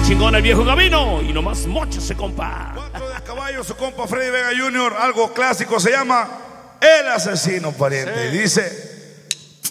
Qué chingón el viejo Gabino. Y nomás mochase, compa. Cuatro del caballo, su compa Freddy Vega Jr. Algo clásico se llama El Asesino, pariente. Y dice...